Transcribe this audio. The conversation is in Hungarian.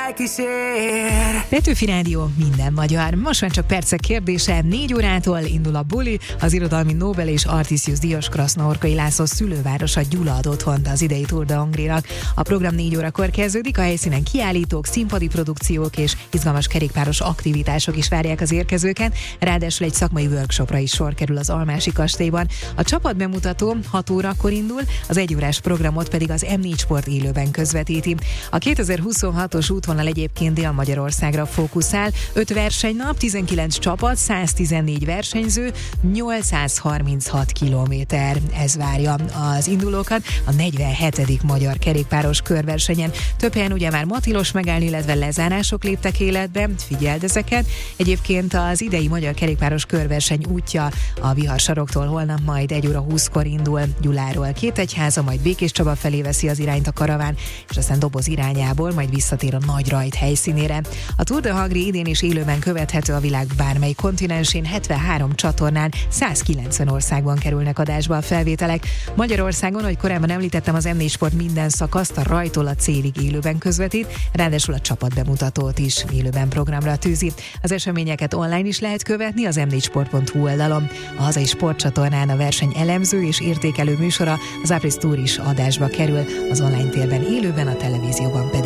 Petőfi Rádió, minden magyar. Most már csak percek kérdése, 4 órától indul a buli, az irodalmi Nobel és Artisius díjas Krasznaorkai László szülővárosa Gyula ad otthont az idei Tour de Hongrie-nak. A program 4 órakor kezdődik, a helyszínen kiállítók, színpadi produkciók és izgalmas kerékpáros aktivitások is várják az érkezőket, ráadásul egy szakmai workshopra is sor kerül az Almási kastélyban. A csapatbemutató 6 órakor indul, az 1 órás programot pedig az M4 Sport élőben közvetíti. A 2026-os útvonal egyébként Dél-Magyarországra fókuszál, 5 versenynap, 19 csapat, 114 versenyző, 836 kilométer. Ez várja az indulókat a 47. magyar kerékpáros körversenyen. Több helyen ugye már matilos megállni, illetve lezárások léptek életbe, figyeld ezeket. Egyébként az idei magyar kerékpáros körverseny útja a Viharsaroktól holnap majd 1 óra 20-kor indul, Gyuláról Kétegyháza, majd Békéscsaba felé veszi az irányt a karaván, és aztán Doboz irányából majd visszatér a Nagy Rajt helyszínére. A Tour de Hongrie idén is élőben követhető a világ bármely kontinensén, 73 csatornán, 190 országban kerülnek adásba a felvételek. Magyarországon, ahogy korábban említettem, az M4 Sport minden szakaszt a rajtól a célig élőben közvetít, ráadásul a csapatbemutatót is élőben programra tűzi. Az eseményeket online is lehet követni az m4sport.hu oldalon. A hazai sportcsatornán a verseny elemző és értékelő műsora, az Apris Tour is adásba kerül, az online térben élőben, a televízióban pedig